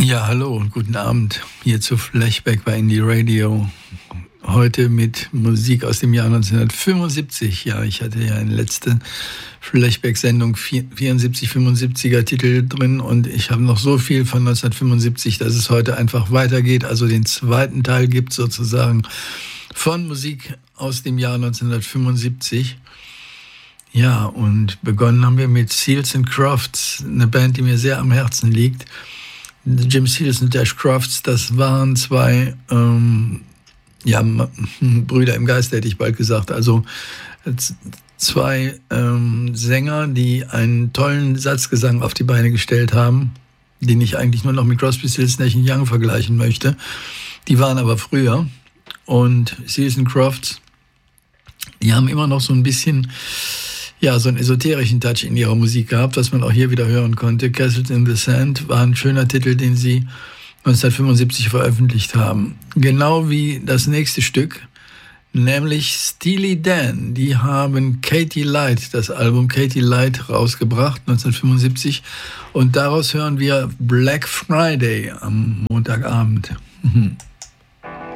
Ja, hallo und guten Abend hier zu Flashback bei Indie Radio. Heute mit Musik aus dem Jahr 1975. Ja, ich hatte ja in der letzten Flashback-Sendung 74, 75er Titel drin und ich habe noch so viel von 1975, dass es heute einfach weitergeht. Also den zweiten Teil gibt sozusagen von Musik aus dem Jahr 1975. Ja, und begonnen haben wir mit Seals and Crofts, eine Band, die mir sehr am Herzen liegt. Jim Seals und Dash Crofts, das waren zwei Brüder im Geist, hätte ich bald gesagt. Also zwei Sänger, die einen tollen Satzgesang auf die Beine gestellt haben, den ich eigentlich nur noch mit Crosby, Stills, Nash & Young vergleichen möchte. Die waren aber früher. Und Seals and Crofts, die haben immer noch so ein bisschen, ja, so einen esoterischen Touch in ihrer Musik gehabt, was man auch hier wieder hören konnte. Castles in the Sand war ein schöner Titel, den sie 1975 veröffentlicht haben. Genau wie das nächste Stück, nämlich Steely Dan. Die haben Katy Light, das Album Katy Light, rausgebracht, 1975. Und daraus hören wir Black Friday am Montagabend.